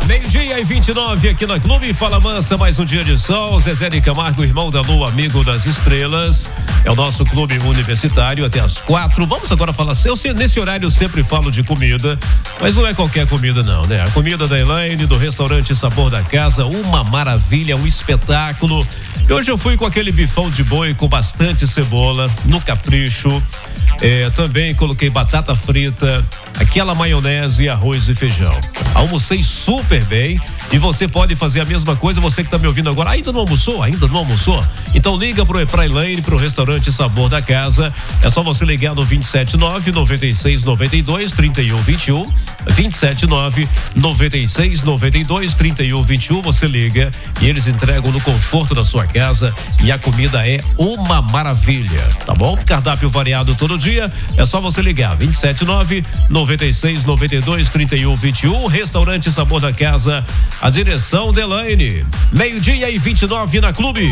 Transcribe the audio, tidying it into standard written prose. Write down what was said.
Meio-dia e 29 aqui na Clube. Fala Mansa, mais um dia de sol. Zezé de Camargo, irmão da lua, amigo das estrelas. É o nosso clube universitário até as 4. Vamos agora falar. Nesse horário eu sempre falo de comida, mas não é qualquer comida, não, né? A comida da Elaine, do restaurante Sabor da Casa, uma maravilha, um espetáculo. E hoje eu fui com aquele bifão de boi com bastante cebola, no capricho. Também coloquei batata frita, aquela maionese, arroz e feijão. Almocei super bem e você pode fazer a mesma coisa, você que está me ouvindo agora. Ainda não almoçou? Então liga pra Elaine, pro restaurante Sabor da Casa. É só você ligar no 279-9692-3121. 279-9692-3121. Você liga e eles entregam no conforto da sua casa e a comida é uma maravilha, tá bom? Cardápio variado todo dia. É só você ligar 279-9692-3121. Restaurante Sabor da Casa, a direção da Elaine. Meio-dia e 29 na Clube.